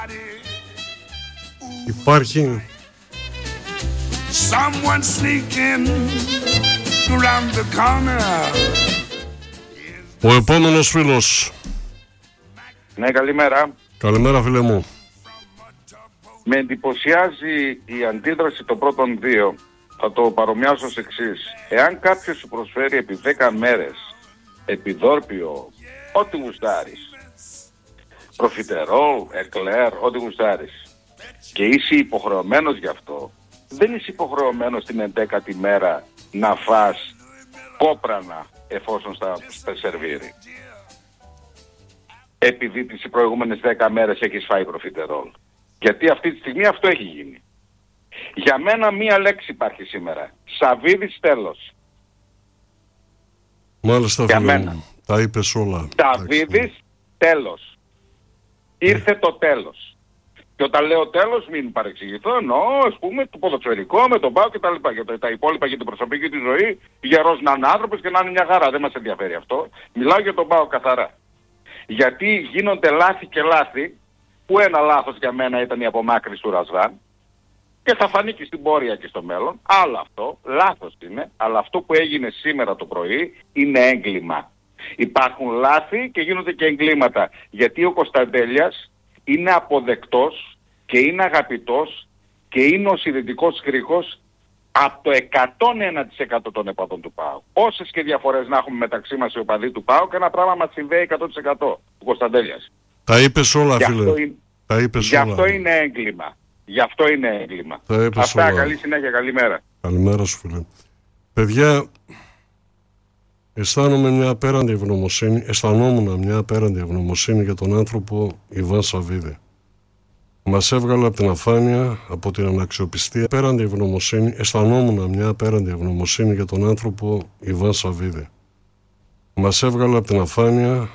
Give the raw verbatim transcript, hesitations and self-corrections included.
Υπάρχει Someone sneaking around the corner. ο επόμενος φίλος. Ναι, καλημέρα. Καλημέρα, φίλε μου. Με εντυπωσιάζει η αντίδραση των πρώτων δύο. Θα το παρομοιάσω ως εξής. Εάν κάποιος σου προσφέρει επί δέκα μέρες επιδόρπιο, ό,τι γουστάρεις, προφιτερόλ, εκλέρ, ό,τι γουστάρεις, και είσαι υποχρεωμένος γι' αυτό, δεν είσαι υποχρεωμένος την εντέκατη μέρα να φας κόπρανα εφόσον στα, στα σερβίρει. Επειδή τις προηγούμενες δέκα μέρες έχεις φάει προφιτερόλ. Γιατί αυτή τη στιγμή αυτό έχει γίνει. Για μένα μία λέξη υπάρχει σήμερα. Σαβίδης, τέλος. Μάλιστα, Για φίλε μένα. μου. Τα είπες όλα. Σαβίδης, τέλος. Ήρθε το τέλος. Και όταν λέω τέλος, μην παρεξηγηθώ, εννοώ, ας πούμε, το ποδοσφαιρικό με τον ΠΑΟ και τα λοιπά. Για τα, τα υπόλοιπα για την προσωπική του ζωή, γερός να είναι άνθρωπος και να είναι μια χαρά. Δεν μας ενδιαφέρει αυτό. Μιλάω για τον ΠΑΟ καθαρά. Γιατί γίνονται λάθη και λάθη, που ένα λάθος για μένα ήταν η απομάκρυνση του Ρασβάν, και θα φανεί και στην πορεία και στο μέλλον. Άλλο αυτό, λάθος είναι, αλλά αυτό που έγινε σήμερα το πρωί είναι έγκλημα. Υπάρχουν λάθη και γίνονται και εγκλήματα. Γιατί ο Κωνσταντέλιας είναι αποδεκτός και είναι αγαπητός και είναι ο συνδετικός κρίκος από το εκατόν ένα τοις εκατό των οπαδών του ΠΑΟ. Όσες και διαφορές να έχουμε μεταξύ μας οι οπαδοί του ΠΑΟ, και ένα πράγμα μας συνδέει εκατό τοις εκατό του Κωνσταντέλιας. Τα είπες όλα, Γι' φίλε. αυτό είναι, Τα είπες γι' όλα. αυτό είναι έγκλημα. Γι' αυτό είναι έγκλημα. Τα είπες Αυτά, όλα. καλή συνέχεια, καλημέρα. Καλημέρα σου, φίλε. Παιδιά, αισθάνομαι μια απέραντη ευγνωμοσύνη, αισθανόμουν μια απέραντη ευγνωμοσύνη για τον άνθρωπο Ιβάν Σαββίδη. Μας έβγαλε από την αφάνεια, από την αναξιοπιστία. Απέραντη ευγνωμοσύνη, αισθανόμουν μια απέραντη ευγνωμοσύνη για τον άνθρωπο Ιβάν Σαββίδη. Μας έβγαλε από την αφάνεια,